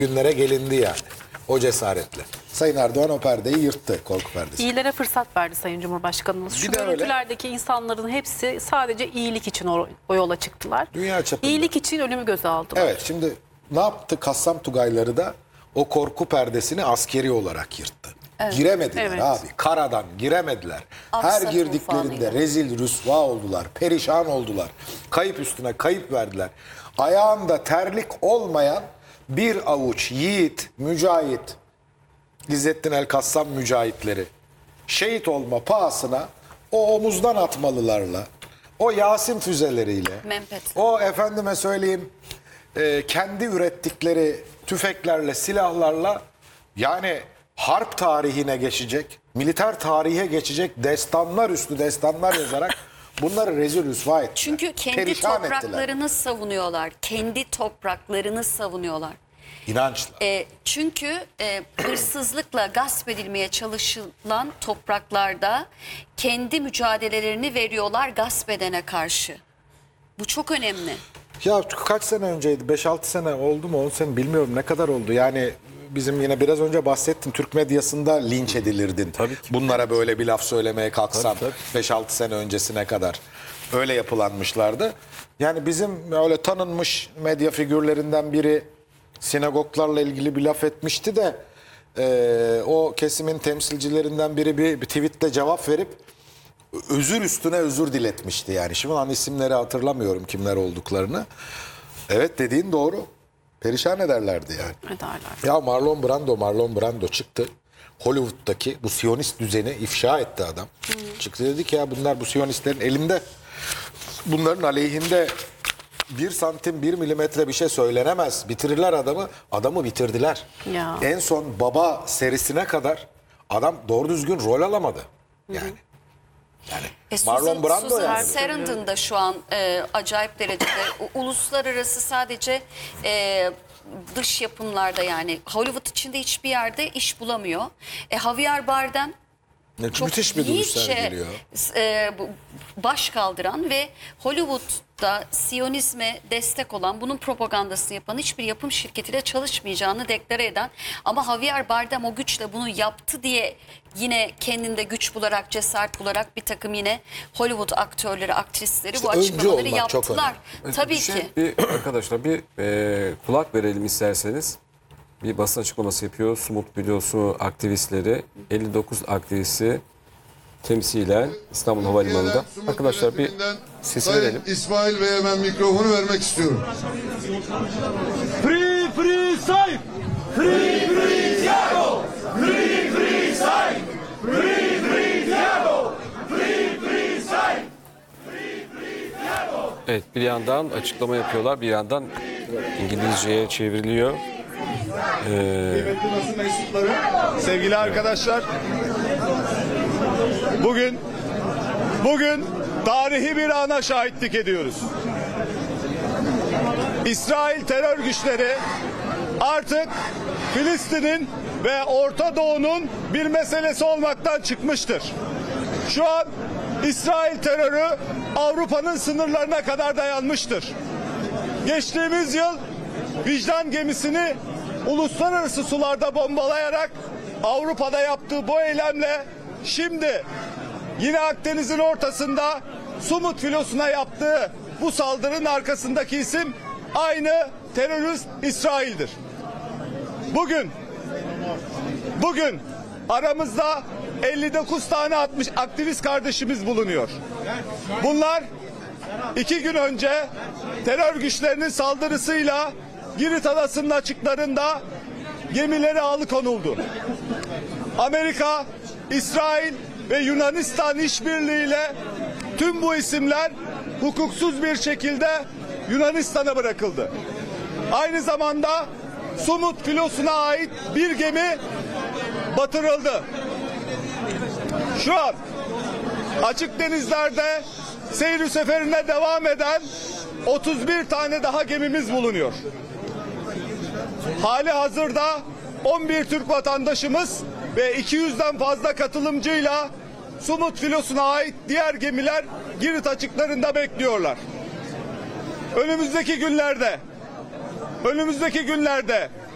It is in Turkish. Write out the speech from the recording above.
günlere gelindi yani. O cesaretle. Sayın Erdoğan o perdeyi yırttı, korku perdesi. İyilere fırsat verdi Sayın Cumhurbaşkanımız. Şu Bir de öyle. görüntülerdeki insanların hepsi sadece iyilik için o yola çıktılar. Dünya çapında. İyilik için ölümü göze aldılar. Evet, şimdi ne yaptı Kassam Tugayları da o korku perdesini askeri olarak yırttı. Evet. Giremediler Evet. abi. Karadan giremediler. Aksa Her girdiklerinde tufanıyla. rezil rüsva oldular. Perişan oldular. Kayıp üstüne kayıp verdiler. Ayağında terlik olmayan bir avuç yiğit, mücahit, İzzettin El Kassam mücahitleri şehit olma pahasına o omuzdan atmalılarla, o Yasin füzeleriyle, Mempet. o efendime söyleyeyim kendi ürettikleri tüfeklerle, silahlarla, yani harp tarihine geçecek, militer tarihe geçecek destanlar üstü destanlar yazarak bunları rezil rüsva ettiler. Çünkü kendi Perişan topraklarını ettiler. savunuyorlar. Kendi topraklarını savunuyorlar. İnançla. Çünkü hırsızlıkla gasp edilmeye çalışılan topraklarda kendi mücadelelerini veriyorlar gasp edene karşı. Bu çok önemli. Ya kaç sene önceydi? 5-6 sene oldu mu? 10 sene bilmiyorum ne kadar oldu. Yani bizim yine biraz önce bahsettim. Türk medyasında linç edilirdin. Tabii ki. Bunlara böyle bir laf söylemeye kalksan Tabii. 5-6 sene öncesine kadar öyle yapılanmışlardı. Yani bizim öyle tanınmış medya figürlerinden biri sinagoglarla ilgili bir laf etmişti de o kesimin temsilcilerinden biri bir tweetle cevap verip özür üstüne özür diletmişti yani. Şimdi an isimleri hatırlamıyorum kimler olduklarını. Evet, dediğin doğru. Perişan ederlerdi yani. Ederler. Ya Marlon Brando çıktı. Hollywood'daki bu Siyonist düzeni ifşa etti adam. Çıktı dedi ki ya bunlar bu Siyonistlerin elinde. Bunların aleyhinde 1 santim 1 milimetre bir şey söylenemez. Bitirirler adamı. Adamı bitirdiler. Ya. En son Baba serisine kadar adam doğru düzgün rol alamadı. Yani. Marlon Brando Susan yani. Sarandon da şu an acayip derecede uluslararası sadece dış yapımlarda, yani Hollywood içinde hiçbir yerde iş bulamıyor. Javier Bardem çok Müthiş bir duruş yiğitçe sergiliyor. baş kaldıran ve Hollywood'da Siyonizme destek olan, bunun propagandasını yapan hiçbir yapım şirketiyle çalışmayacağını deklare eden, ama Javier Bardem o güçle bunu yaptı diye yine kendinde güç bularak, cesaret bularak bir takım yine Hollywood aktörleri, aktrisleri İşte bu öncü açıklamaları olmak çok yaptılar. Tabii Bir ki. arkadaşlar kulak verelim isterseniz. Bir basın açıklaması yapıyor. Sumut Bülosu aktivistleri, 59 aktivisti temsilen İstanbul Havalimanı'nda. Arkadaşlar bir sesi verelim. İsmail Bey'e ben mikrofonu vermek istiyorum. Free, free, Sayf! Free, free, Thiago! Free, free, Sayf! Free, free, Thiago! Free, free, Sayf! Evet, bir yandan açıklama yapıyorlar, bir yandan İngilizceye çevriliyor. Kıymetli basın mensupları, sevgili arkadaşlar, bugün tarihi bir ana şahitlik ediyoruz. İsrail terör güçleri artık Filistin'in ve Orta Doğu'nun bir meselesi olmaktan çıkmıştır. Şu an İsrail terörü Avrupa'nın sınırlarına kadar dayanmıştır. Geçtiğimiz yıl vicdan gemisini uluslararası sularda bombalayarak Avrupa'da yaptığı bu eylemle şimdi yine Akdeniz'in ortasında Sumut filosuna yaptığı bu saldırının arkasındaki isim aynı terörist İsrail'dir. Bugün aramızda 59 tane aktivist kardeşimiz bulunuyor. Bunlar 2 gün önce terör güçlerinin saldırısıyla Girit Adası'nın açıklarında gemileri alıkonuldu. Amerika, İsrail ve Yunanistan işbirliğiyle tüm bu isimler hukuksuz bir şekilde Yunanistan'a bırakıldı. Aynı zamanda Sumut filosuna ait bir gemi batırıldı. Şu an açık denizlerde seyir seferine devam eden 31 tane daha gemimiz bulunuyor. Hali hazırda 11 Türk vatandaşımız ve 200'den fazla katılımcıyla Sumut filosuna ait diğer gemiler Girit açıklarında bekliyorlar. Önümüzdeki günlerde